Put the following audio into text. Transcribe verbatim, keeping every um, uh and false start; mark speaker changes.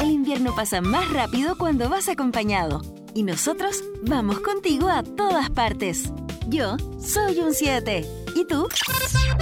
Speaker 1: El invierno pasa más rápido cuando vas acompañado. Y nosotros vamos contigo a todas partes. Yo soy un siete. ¿Y tú?